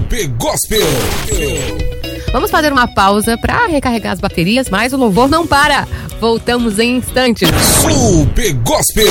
Super Gospel. Vamos fazer uma pausa para recarregar as baterias, mas o louvor não para. Voltamos em instantes. Super Gospel.